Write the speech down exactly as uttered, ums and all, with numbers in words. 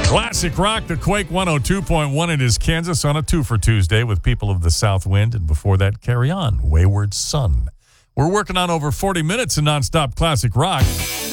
Classic Rock, the Quake one oh two point one. It is Kansas on a two for Tuesday with People of the South Wind. And before that, Carry On, Wayward Son. We're working on over forty minutes of nonstop classic rock.